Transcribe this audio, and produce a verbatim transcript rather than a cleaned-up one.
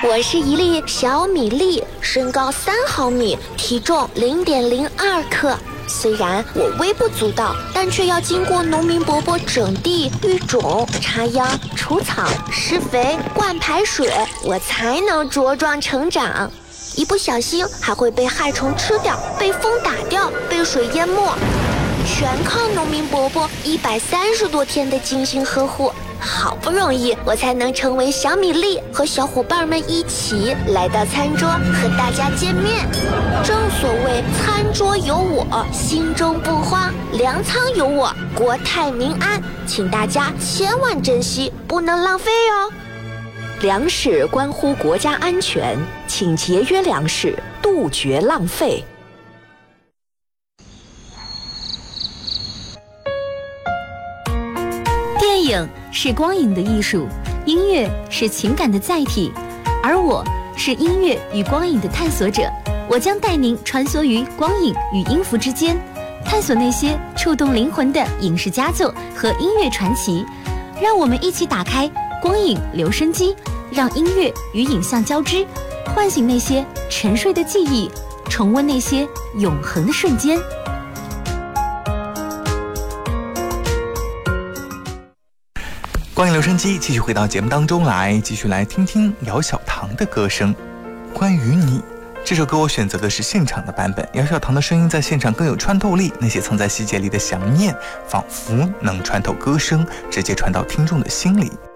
我是一粒小米粒，身高三毫米，体重零点零二克。虽然我微不足道，但却要经过农民伯伯整地、育种、插秧、除草、施肥、灌排水，我才能茁壮成长。一不小心还会被害虫吃掉，被风打掉，被水淹没，全靠农民伯伯一百三十多天的精心呵护。好不容易我才能成为小米粒，和小伙伴们一起来到餐桌和大家见面。正所谓餐桌有我，心中不慌；粮仓有我，国泰民安。请大家千万珍惜，不能浪费哦。 粮食关乎国家安全，请节约粮食，杜绝浪费。 电影是光影的艺术，音乐是情感的载体，而我是音乐与光影的探索者。我将带您穿梭于光影与音符之间，探索那些触动灵魂的影视佳作和音乐传奇。让我们一起打开光影留声机，让音乐与影像交织，唤醒那些沉睡的记忆，重温那些永恒的瞬间。 光影留声机继续回到节目当中来，继续来听听姚小棠的歌声。关于你这首歌我选择的是现场的版本，姚小棠的声音在现场更有穿透力，那些藏在细节里的想念仿佛能穿透歌声，直接传到听众的心里。